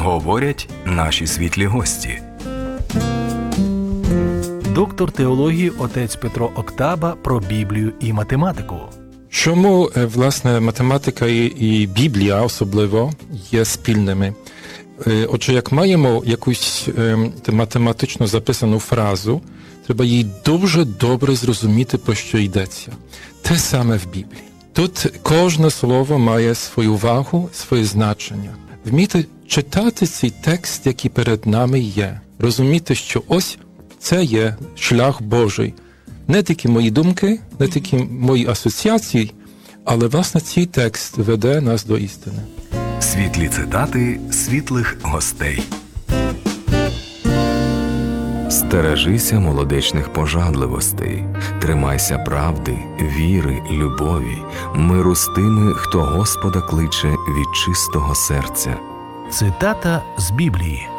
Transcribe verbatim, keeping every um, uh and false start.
Говорять наші світлі гості. Доктор теології отець Петро Октаба про Біблію і математику. Чому, власне, математика і Біблія особливо є спільними? Отже, як маємо якусь математично записану фразу, треба їй дуже добре зрозуміти, про що йдеться. Те саме в Біблії. Тут кожне слово має свою вагу, своє значення. Вміти читати цей текст, який перед нами є. Розуміти, що ось це є шлях Божий. Не тільки мої думки, не тільки мої асоціації, але, власне, цей текст веде нас до істини. Світлі цитати світлих гостей. Стережися молодечних пожадливостей, тримайся правди, віри, любові, миру з тими, хто Господа кличе від чистого серця. Цитата з Біблії.